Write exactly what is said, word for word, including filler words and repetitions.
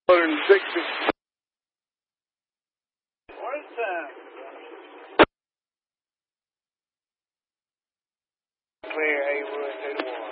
one sixty. What time? Clear Haywood to the one.